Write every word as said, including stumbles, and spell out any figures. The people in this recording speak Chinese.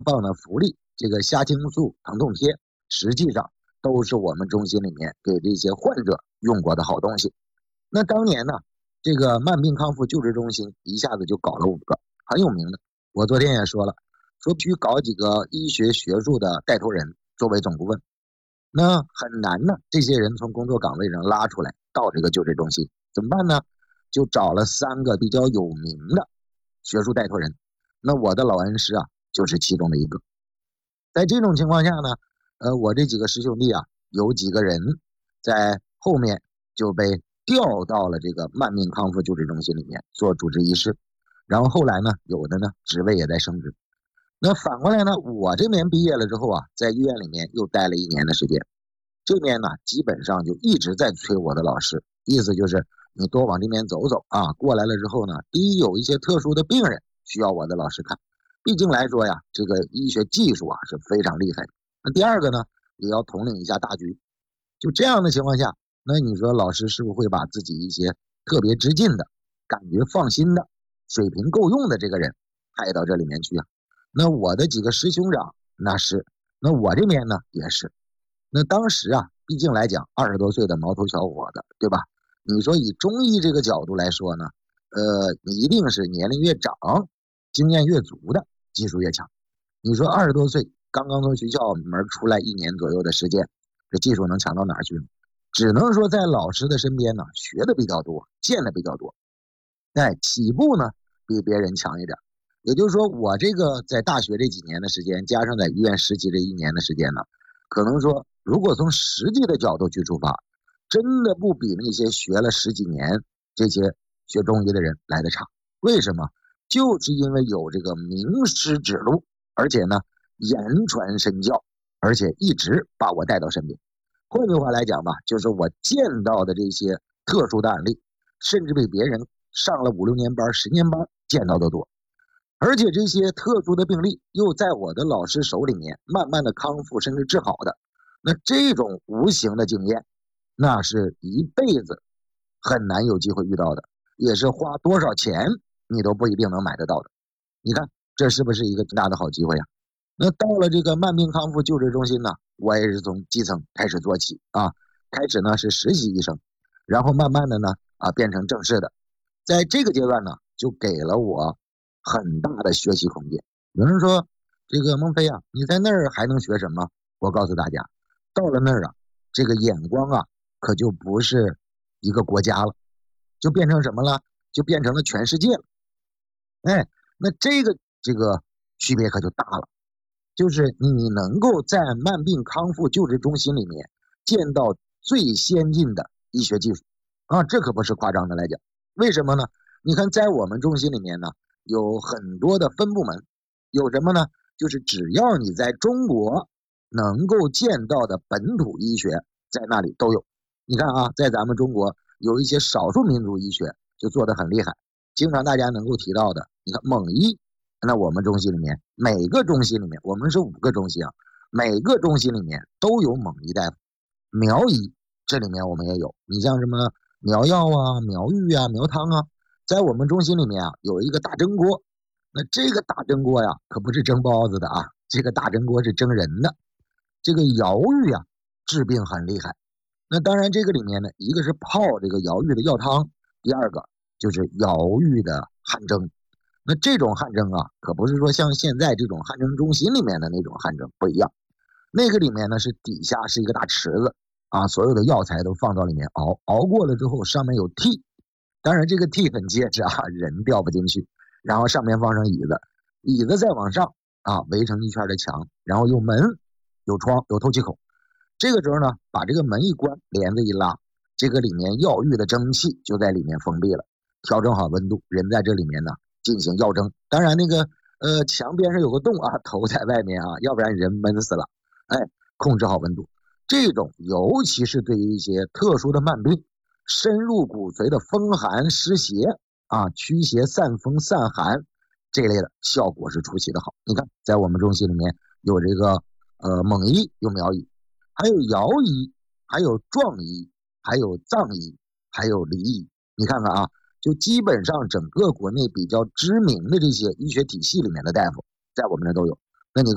放的福利，这个虾青素、疼痛贴，实际上都是我们中心里面给这些患者用过的好东西。那当年呢，这个慢病康复救治中心一下子就搞了五个很有名的。我昨天也说了，说必须搞几个医学学术的带头人作为总顾问。那很难呢，这些人从工作岗位上拉出来到这个救治中心，怎么办呢？就找了三个比较有名的学术带头人。那我的老恩师啊，就是其中的一个。在这种情况下呢，呃，我这几个师兄弟啊，有几个人在后面就被调到了这个慢病康复救治中心里面做主治医师，然后后来呢，有的呢职位也在升职。那反过来呢，我这边毕业了之后啊，在医院里面又待了一年的时间，这边呢基本上就一直在催我的老师，意思就是你多往这边走走啊。过来了之后呢，第一有一些特殊的病人需要我的老师看，毕竟来说呀，这个医学技术啊是非常厉害的。那第二个呢，也要统领一下大局。就这样的情况下，那你说老师是不是会把自己一些特别之近的、感觉放心的、水平够用的这个人派到这里面去啊？那我的几个师兄长那是，那我这边呢也是。那当时啊，毕竟来讲二十多岁的毛头小伙子，对吧？你说以中医这个角度来说呢，呃，你一定是年龄越长，经验越足的，技术越强。你说二十多岁刚刚从学校门出来一年左右的时间，这技术能强到哪儿去呢？只能说在老师的身边呢，学的比较多，见的比较多，哎，起步呢比别人强一点。也就是说，我这个在大学这几年的时间，加上在医院实习这一年的时间呢，可能说如果从实际的角度去出发，真的不比那些学了十几年这些学中医的人来的差。为什么？就是因为有这个名师指路，而且呢言传身教，而且一直把我带到身边。换句话来讲吧，就是我见到的这些特殊的案例，甚至比别人上了五六年班、十年班见到的多。而且这些特殊的病例又在我的老师手里面慢慢的康复甚至治好的，那这种无形的经验，那是一辈子很难有机会遇到的，也是花多少钱你都不一定能买得到的。你看这是不是一个大的好机会啊？那到了这个慢病康复救治中心呢，我也是从基层开始做起啊，开始呢是实习医生，然后慢慢的呢啊变成正式的。在这个阶段呢，就给了我很大的学习空间。有人说这个孟非啊，你在那儿还能学什么？我告诉大家，到了那儿啊，这个眼光啊可就不是一个国家了，就变成什么了？就变成了全世界了。哎，那这个这个区别可就大了。就是你能够在慢病康复救治中心里面见到最先进的医学技术啊，这可不是夸张的来讲。为什么呢？你看在我们中心里面呢，有很多的分部门，有什么呢？就是只要你在中国能够见到的本土医学，在那里都有。你看啊，在咱们中国有一些少数民族医学就做得很厉害，经常大家能够提到的，你看蒙医，那我们中心里面每个中心里面，我们是五个中心啊，每个中心里面都有蒙医大夫。苗医这里面我们也有，你像什么苗药啊、苗浴啊、苗汤啊，在我们中心里面啊有一个大蒸锅。那这个大蒸锅呀可不是蒸包子的啊，这个大蒸锅是蒸人的。这个瑶浴啊治病很厉害。那当然这个里面呢，一个是泡这个瑶浴的药汤，第二个就是瑶浴的汗蒸。那这种汗蒸啊，可不是说像现在这种汗蒸中心里面的那种汗蒸不一样。那个里面呢是底下是一个大池子啊，所有的药材都放到里面熬，熬过了之后上面有屉，当然这个屉很结实啊，人掉不进去。然后上面放上椅子，椅子再往上啊，围成一圈的墙，然后有门、有窗、有透气口。这个时候呢，把这个门一关，帘子一拉，这个里面药浴的蒸汽就在里面封闭了，调整好温度，人在这里面呢进行药蒸。当然那个呃墙边上有个洞啊，头在外面啊，要不然人闷死了。哎，控制好温度。这种尤其是对于一些特殊的慢病，深入骨髓的风寒湿邪啊，驱邪散风散寒这类的效果是出奇的好。你看在我们中心里面有这个呃蒙医，有苗医，还有瑶医，还有壮医，还有藏医，还有黎医。你看看啊，就基本上整个国内比较知名的这些医学体系里面的大夫在我们这都有。